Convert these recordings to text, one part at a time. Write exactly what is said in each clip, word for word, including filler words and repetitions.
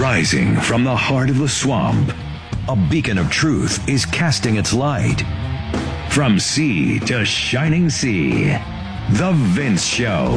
Rising from the heart of the swamp, a beacon of truth is casting its light. From sea to shining sea, The Vince Show.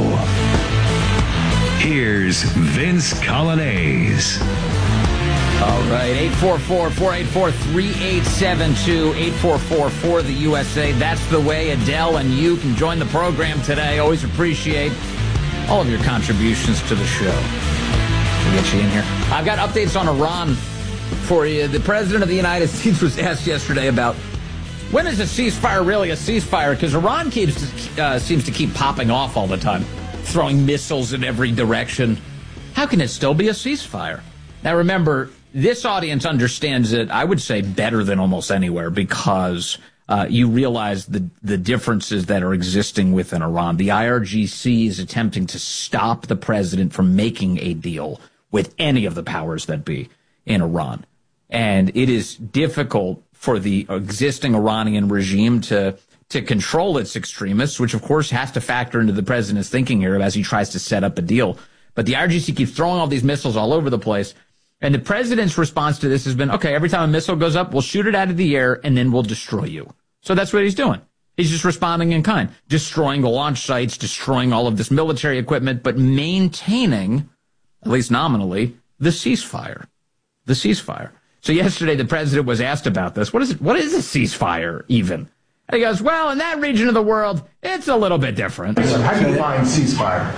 Here's Vince Coglianese. All right, eight four four, four eight four, three eight seven two, eight four four for the U S A. That's the way Adele and you can join the program today. Always appreciate all of your contributions to the show. We'll get you in here. I've got updates on Iran for you. The President of the United States was asked yesterday about when is a ceasefire really a ceasefire? Because Iran keeps uh, seems to keep popping off all the time, throwing missiles in every direction. How can it still be a ceasefire? Now, remember, this audience understands it, I would say, better than almost anywhere because uh, you realize the, the differences that are existing within Iran. The I R G C is attempting to stop the president from making a deal with any of the powers that be in Iran. And it is difficult for the existing Iranian regime to to control its extremists, which, of course, has to factor into the president's thinking here as he tries to set up a deal. But the I R G C keeps throwing all these missiles all over the place. And the president's response to this has been, okay, every time a missile goes up, we'll shoot it out of the air and then we'll destroy you. So that's what he's doing. He's just responding in kind, destroying the launch sites, destroying all of this military equipment, but maintaining, at least nominally, the ceasefire. The ceasefire. So yesterday the president was asked about this. What is it? What is a ceasefire even? And he goes, well, in that region of the world, it's a little bit different. How do you define ceasefire?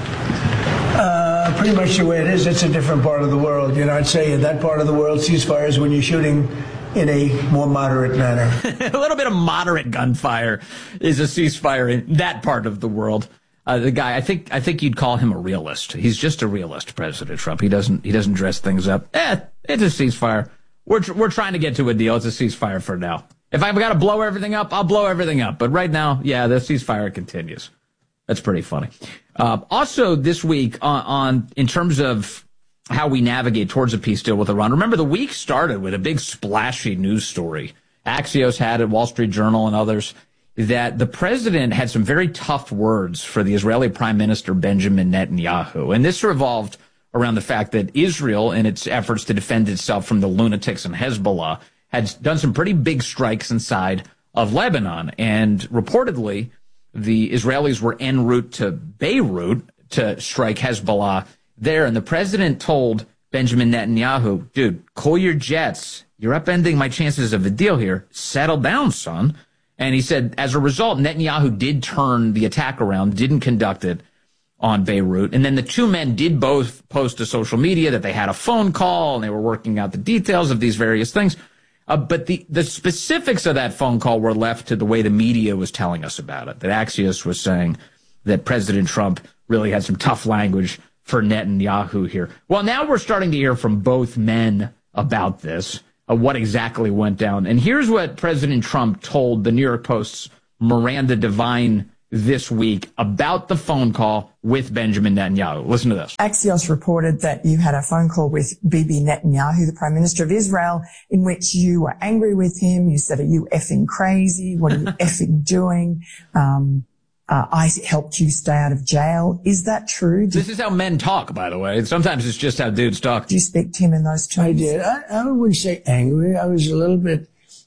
Uh, pretty much the way it is. It's a different part of the world. You know, I'd say in that part of the world, ceasefire is when you're shooting in a more moderate manner. A little bit of moderate gunfire is a ceasefire in that part of the world. Uh, the guy, I think, I think you'd call him a realist. He's just a realist, President Trump. He doesn't, he doesn't dress things up. Eh, it's a ceasefire. We're, tr- we're trying to get to a deal. It's a ceasefire for now. If I've got to blow everything up, I'll blow everything up. But right now, yeah, the ceasefire continues. That's pretty funny. Uh, also this week on, on, in terms of how we navigate towards a peace deal with Iran, remember the week started with a big splashy news story. Axios had it, Wall Street Journal and others, that the president had some very tough words for the Israeli Prime Minister Benjamin Netanyahu. And this revolved around the fact that Israel, in its efforts to defend itself from the lunatics and Hezbollah, had done some pretty big strikes inside of Lebanon. And reportedly, the Israelis were en route to Beirut to strike Hezbollah there. And the president told Benjamin Netanyahu, dude, cool your jets. You're upending my chances of a deal here. Settle down, son. And he said, as a result, Netanyahu did turn the attack around, didn't conduct it on Beirut. And then the two men did both post to social media that they had a phone call and they were working out the details of these various things. Uh, but the, the specifics of that phone call were left to the way the media was telling us about it. That Axios was saying that President Trump really had some tough language for Netanyahu here. Well, now we're starting to hear from both men about this, uh, what exactly went down. And here's what President Trump told the New York Post's Miranda Devine this week about the phone call with Benjamin Netanyahu. Listen to this. Axios reported that you had a phone call with Bibi Netanyahu, the Prime Minister of Israel, in which you were angry with him. You said, are you effing crazy? What are you effing doing? Um, uh, I helped you stay out of jail. Is that true? Did this is how men talk, by the way. Sometimes it's just how dudes talk. Do you speak to him in those terms? I did. I, I wouldn't say angry. I was a little bit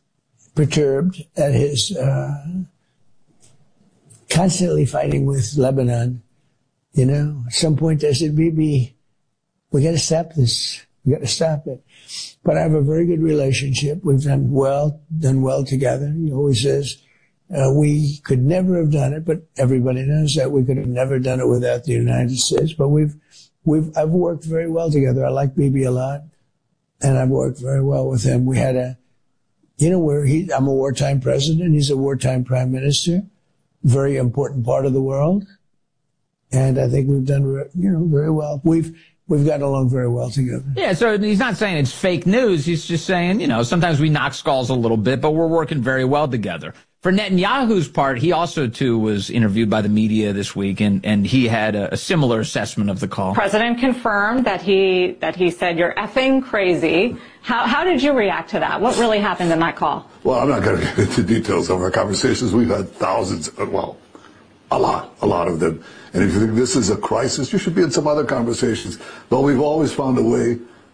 perturbed at his uh constantly fighting with Lebanon. You know, at some point I said, Bibi, we got to stop this. We got to stop it. But I have a very good relationship. We've done well, done well together. He always says, uh, we could never have done it, but everybody knows that we could have never done it without the United States. But we've, we've, I've worked very well together. I like Bibi a lot, and I've worked very well with him. We had a, you know, where he, I'm a wartime president. He's a wartime prime minister. Very important part of the world. And I think we've done, you know, very well. We've, we've gotten along very well together. Yeah, so he's not saying it's fake news. He's just saying, you know, sometimes we knock skulls a little bit, but we're working very well together. For Netanyahu's part, he also, too, was interviewed by the media this week, and, and he had a, a similar assessment of the call. President confirmed that he that he said, you're effing crazy. How, how did you react to that? What really happened in that call? Well, I'm not going to get into details of our conversations. We've had thousands, well, a lot, a lot of them. And if you think this is a crisis, you should be in some other conversations. But we've always found a way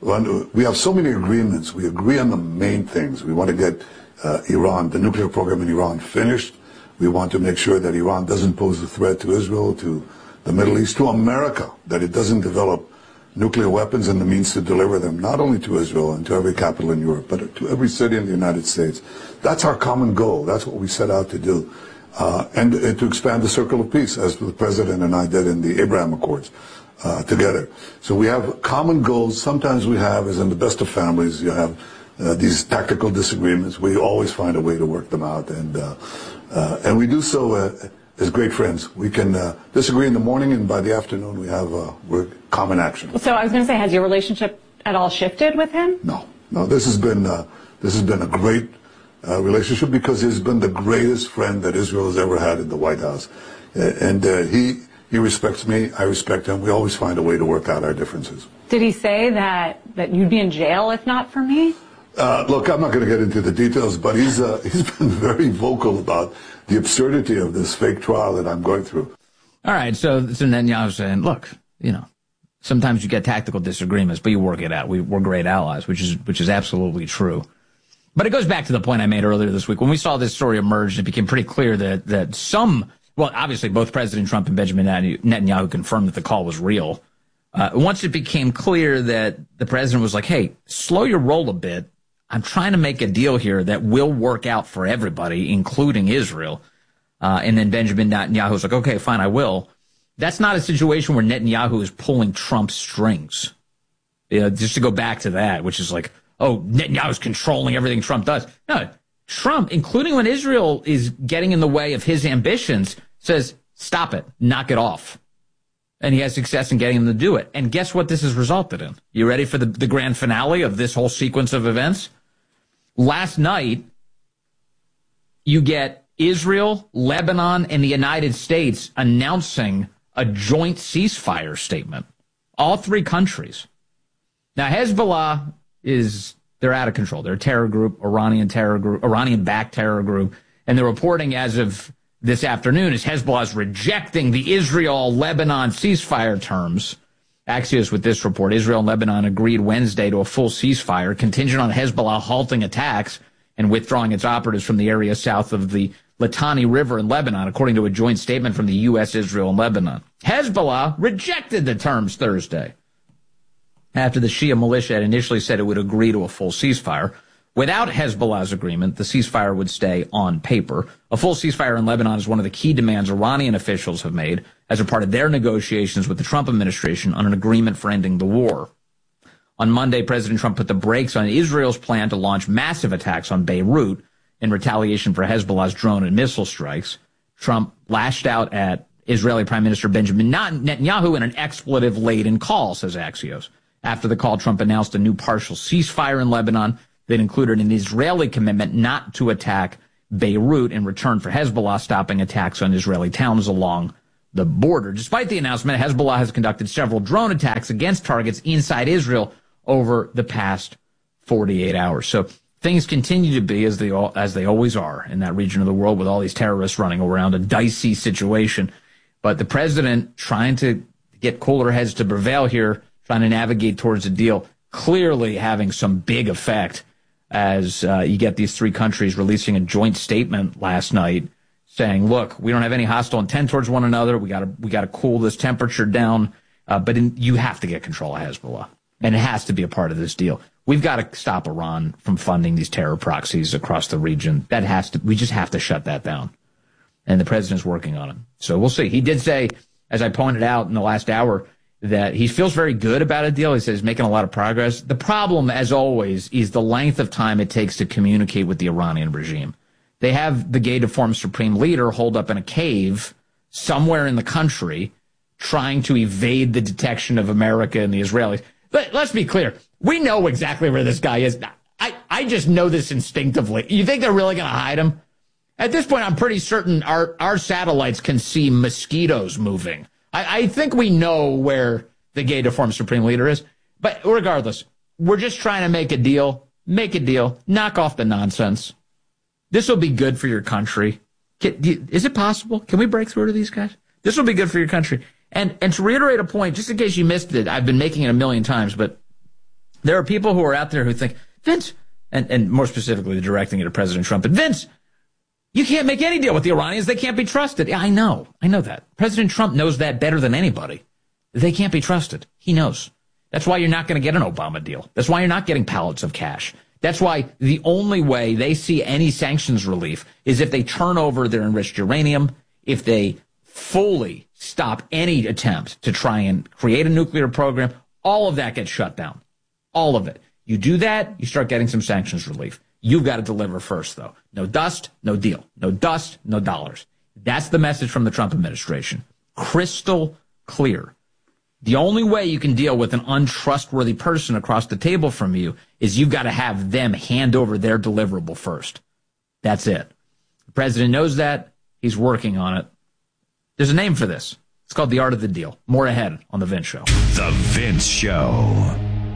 we have so many agreements. We agree on the main things. We want to get uh, Iran, the nuclear program in Iran, finished. We want to make sure that Iran doesn't pose a threat to Israel, to the Middle East, to America, that it doesn't develop nuclear weapons and the means to deliver them, not only to Israel and to every capital in Europe, but to every city in the United States. That's our common goal. That's what we set out to do. Uh, and, and to expand the circle of peace, as the President and I did in the Abraham Accords uh, together. So we have common goals. Sometimes we have, as in the best of families, you have uh, these tactical disagreements. We always find a way to work them out. And, uh, uh, and we do so uh, as great friends. We can uh, disagree in the morning, and by the afternoon we have uh, we're common action. So I was going to say, has your relationship at all shifted with him? No, no. This has been uh, this has been a great uh, relationship because he's been the greatest friend that Israel has ever had in the White House, and uh, he he respects me. I respect him. We always find a way to work out our differences. Did he say that that you'd be in jail if not for me? Uh, look, I'm not going to get into the details, but he's uh, he's been very vocal about the absurdity of this fake trial that I'm going through. All right, so, so Netanyahu's saying, look, you know, sometimes you get tactical disagreements, but you work it out. We, we're great allies, which is which is absolutely true. But it goes back to the point I made earlier this week. When we saw this story emerge, it became pretty clear that that some, well, obviously both President Trump and Benjamin Netanyahu confirmed that the call was real. Uh, once it became clear that the president was like, hey, slow your roll a bit. I'm trying to make a deal here that will work out for everybody, including Israel. Uh, and then Benjamin Netanyahu was like, okay, fine, I will. That's not a situation where Netanyahu is pulling Trump's strings. You know, just to go back to that, which is like, oh, Netanyahu's controlling everything Trump does. No, Trump, including when Israel is getting in the way of his ambitions, says, stop it, knock it off. And he has success in getting them to do it. And guess what this has resulted in? You ready for the, the grand finale of this whole sequence of events? Last night, you get Israel, Lebanon, and the United States announcing a joint ceasefire statement. All three countries. Now, Hezbollah is, they're out of control. They're a terror group, Iranian terror group, Iranian-backed terror group. And the reporting as of this afternoon is Hezbollah is rejecting the Israel-Lebanon ceasefire terms. Axios with this report, Israel and Lebanon agreed Wednesday to a full ceasefire contingent on Hezbollah halting attacks and withdrawing its operatives from the area south of the Litani River in Lebanon, according to a joint statement from the U S, Israel, and Lebanon. Hezbollah rejected the terms Thursday after the Shia militia had initially said it would agree to a full ceasefire. Without Hezbollah's agreement, the ceasefire would stay on paper. A full ceasefire in Lebanon is one of the key demands Iranian officials have made as a part of their negotiations with the Trump administration on an agreement for ending the war. On Monday, President Trump put the brakes on Israel's plan to launch massive attacks on Beirut in retaliation for Hezbollah's drone and missile strikes. Trump lashed out at Israeli Prime Minister Benjamin Netanyahu in an expletive-laden call, says Axios. After the call, Trump announced a new partial ceasefire in Lebanon that included an Israeli commitment not to attack Beirut in return for Hezbollah stopping attacks on Israeli towns along the border. Despite the announcement, Hezbollah has conducted several drone attacks against targets inside Israel over the past forty-eight hours. So things continue to be as they all, as they always are in that region of the world with all these terrorists running around, a dicey situation. But the president trying to get cooler heads to prevail here, trying to navigate towards a deal, clearly having some big effect as uh, you get these three countries releasing a joint statement last night saying, look, we don't have any hostile intent towards one another. We got to we got to cool this temperature down. Uh, but in, you have to get control of Hezbollah, and it has to be a part of this deal. We've got to stop Iran from funding these terror proxies across the region. That has to. We just have to shut that down. And the president's working on it. So we'll see. He did say, as I pointed out in the last hour, that he feels very good about a deal. He says he's making a lot of progress. The problem, as always, is the length of time it takes to communicate with the Iranian regime. They have the gay-deformed supreme leader holed up in a cave somewhere in the country trying to evade the detection of America and the Israelis. But let's be clear. We know exactly where this guy is. I, I just know this instinctively. You think they're really going to hide him? At this point, I'm pretty certain our, our satellites can see mosquitoes moving. I, I think we know where the gay deformed supreme leader is. But regardless, we're just trying to make a deal. Make a deal. Knock off the nonsense. This will be good for your country. Can, you, is it possible? Can we break through to these guys? This will be good for your country. And and to reiterate a point, just in case you missed it, I've been making it a million times, but There are people who are out there who think, Vince, and, and more specifically directing it at President Trump, but Vince, you can't make any deal with the Iranians. They can't be trusted. Yeah, I know. I know that. President Trump knows that better than anybody. They can't be trusted. He knows. That's why you're not going to get an Obama deal. That's why you're not getting pallets of cash. That's why the only way they see any sanctions relief is if they turn over their enriched uranium, if they fully stop any attempt to try and create a nuclear program. All of that gets shut down. All of it. You do that, you start getting some sanctions relief. You've got to deliver first, though. No dust, no deal. No dust, no dollars. That's the message from the Trump administration. Crystal clear. The only way you can deal with an untrustworthy person across the table from you is you've got to have them hand over their deliverable first. That's it. The president knows that. He's working on it. There's a name for this. It's called The Art of the Deal. More ahead on The Vince Show. The Vince Show.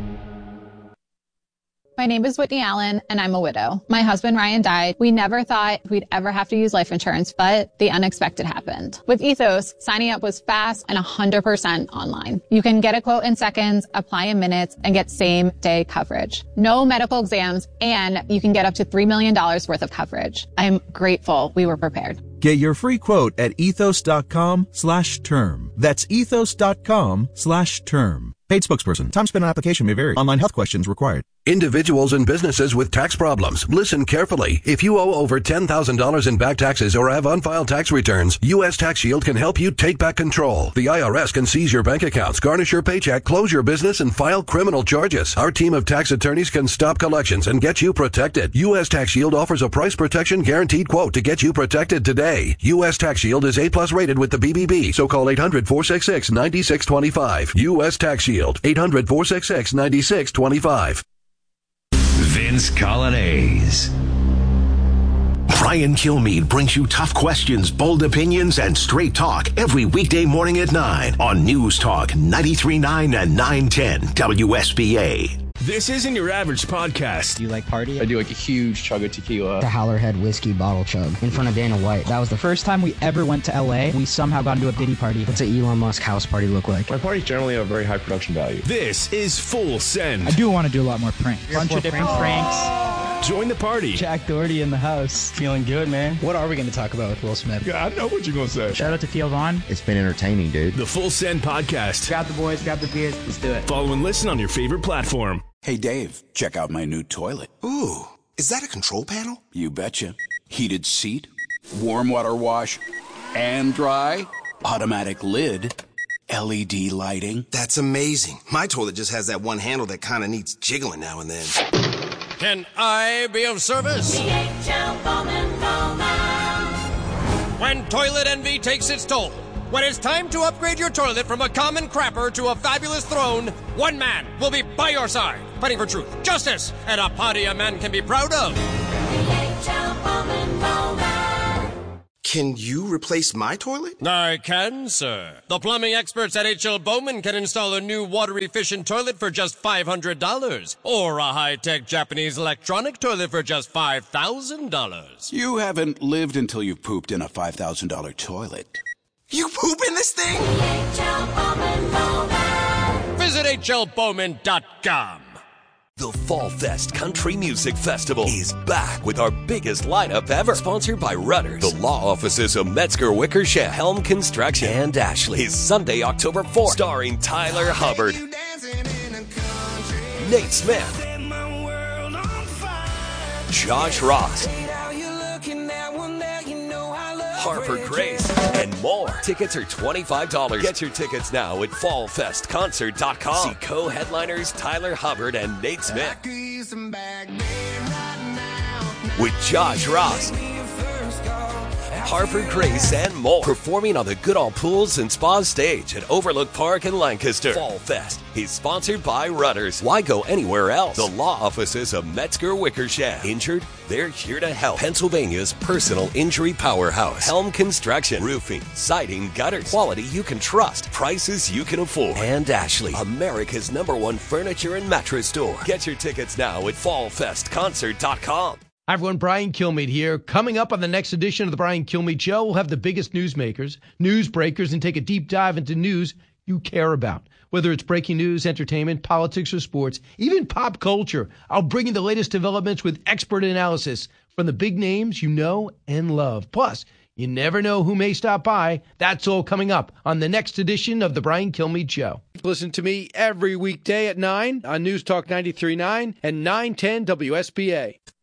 My name is Whitney Allen, and I'm a widow. My husband, Ryan, died. We never thought we'd ever have to use life insurance, but the unexpected happened. With Ethos, signing up was fast and one hundred percent online. You can get a quote in seconds, apply in minutes, and get same-day coverage. No medical exams, and you can get up to three million dollars worth of coverage. I'm grateful we were prepared. Get your free quote at ethos.com slash term. That's ethos.com slash term. Paid spokesperson. Time spent on application may vary. Online health questions required. Individuals and businesses with tax problems, listen carefully. If you owe over ten thousand dollars in back taxes or have unfiled tax returns, U S Tax Shield can help you take back control. The I R S can seize your bank accounts, garnish your paycheck, close your business, and file criminal charges. Our team of tax attorneys can stop collections and get you protected. U S Tax Shield offers a price protection guaranteed quote to get you protected today. U S Tax Shield is A plus rated with the B B B, so call eight hundred, four six six, nine six two five. U S Tax Shield, eight hundred, four six six, nine six two five. Vince Colonnese. Brian Kilmeade brings you tough questions, bold opinions, and straight talk every weekday morning at nine on News Talk ninety-three point nine and nine ten W S B A. This isn't your average podcast. Do you like party? I do like a huge chug of tequila. The Howlerhead whiskey bottle chug in front of Dana White. That was the first time we ever went to L A. We somehow got into a Diddy party. What's an Elon Musk house party look like? My parties generally have a very high production value. This is Full Send. I do want to do a lot more pranks. A bunch of different oh. pranks. Join the party. Jack Doherty in the house. Feeling good, man. What are we going to talk about with Will Smith? Yeah, I know what you're going to say. Shout out to Theo Vaughn. It's been entertaining, dude. The Full Send podcast. Grab the boys, grab the beers. Let's do it. Follow and listen on your favorite platform. Hey, Dave, check out my new toilet. Ooh, is that a control panel? You betcha. Heated seat, warm water wash, and dry, automatic lid, L E D lighting. That's amazing. My toilet just has that one handle that kind of needs jiggling now and then. Can I be of service? D H L Bowman Bowman. When toilet envy takes its toll, when it's time to upgrade your toilet from a common crapper to a fabulous throne, one man will be by your side, fighting for truth, justice, and a party a man can be proud of. D H L Bowman Bowman. Can you replace my toilet? I can, sir. The plumbing experts at H L Bowman can install a new water-efficient toilet for just five hundred dollars, or a high-tech Japanese electronic toilet for just five thousand dollars. You haven't lived until you've pooped in a five thousand dollars toilet. You poop in this thing? H L Bowman Bowman. Visit H L Bowman dot com. The Fall Fest Country Music Festival is back with our biggest lineup ever. Sponsored by Rudders, the law offices of Metzger Wickersham, Helm Construction, and Ashley. Is Sunday, October fourth, starring Tyler Hubbard, Nate Smith, Josh Ross, Harper Grace, and more. Tickets are twenty-five dollars. Get your tickets now at fall fest concert dot com. See co-headliners Tyler Hubbard and Nate Smith. With Josh Ross, Harper Grace, and more. Performing on the Goodall Pools and Spas stage at Overlook Park in Lancaster. Fall Fest is sponsored by Rudders. Why go anywhere else? The law offices of Metzger Wickersham. Injured? They're here to help. Pennsylvania's personal injury powerhouse. Helm Construction. Roofing, siding, gutters. Quality you can trust. Prices you can afford. And Ashley, America's number one furniture and mattress store. Get your tickets now at fall fest concert dot com. Hi, everyone. Brian Kilmeade here. Coming up on the next edition of the Brian Kilmeade Show, we'll have the biggest newsmakers, news breakers, and take a deep dive into news you care about. Whether it's breaking news, entertainment, politics, or sports, even pop culture, I'll bring you the latest developments with expert analysis from the big names you know and love. Plus, you never know who may stop by. That's all coming up on the next edition of The Brian Kilmeade Show. Listen to me every weekday at nine on News Talk ninety-three point nine and nine ten W S B A.